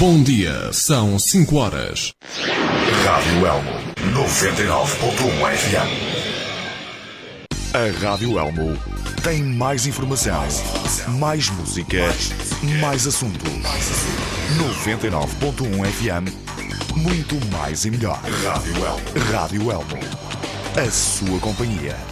Bom dia, são 5 horas. Rádio Elmo, 99.1 FM. A Rádio Elmo tem mais informação, mais música, mais assuntos. 99.1 FM, muito mais e melhor. Rádio Elmo. Rádio Elmo, a sua companhia.